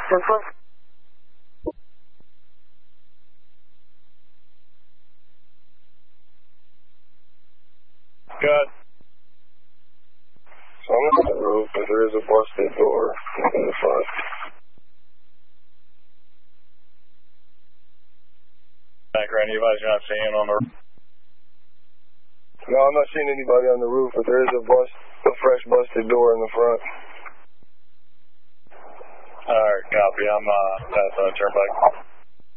Good. So I'm on the roof, but there is a busted door in the front. Background, anybody's not seeing on the roof? No, I'm not seeing anybody on the roof, but there is a fresh busted door in the front. Alright, copy. I'm passing on the turnpike.